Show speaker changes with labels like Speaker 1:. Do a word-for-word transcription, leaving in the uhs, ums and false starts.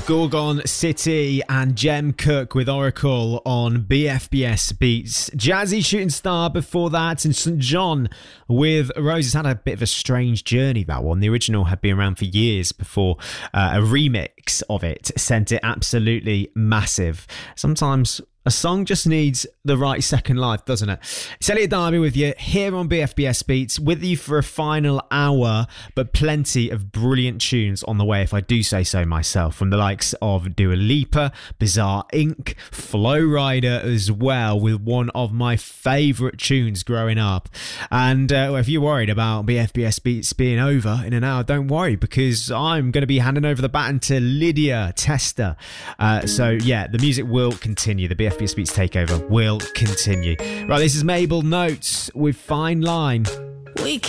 Speaker 1: Gorgon City and Jem Cook with Oracle on B F B S Beats. Jazzy Shooting Star before that, and Saint John with Roses. Had a bit of a strange journey, that one. The original had been around for years before uh, a remix of it sent it absolutely massive. Sometimes a song just needs the right second life, doesn't it? It's Elliot Darby with you here on B F B S Beats, with you for a final hour, but plenty of brilliant tunes on the way, if I do say so myself, from the likes of Dua Lipa, Bizarre Incorporated, Flow Rider as well, with one of my favourite tunes growing up. And uh, if you're worried about B F B S Beats being over in an hour, don't worry, because I'm going to be handing over the baton to Lydia Tester. Uh, so yeah, the music will continue. The B F B S Beats takeover will continue. Right, this is Mabel Notes with Fine Line.
Speaker 2: We